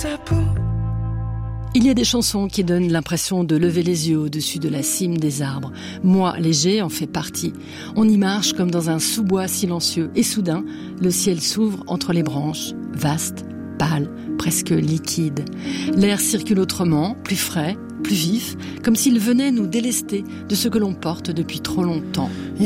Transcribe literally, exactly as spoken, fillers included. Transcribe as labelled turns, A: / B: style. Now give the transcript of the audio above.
A: Il y a des chansons qui donnent l'impression de lever les yeux au-dessus de la cime des arbres. Moi, léger, en fait partie. On y marche comme dans un sous-bois silencieux. Et soudain, le ciel s'ouvre entre les branches, vaste, pâle, presque liquide. L'air circule autrement, plus frais, plus vif, comme s'il venait nous délester de ce que l'on porte depuis trop longtemps.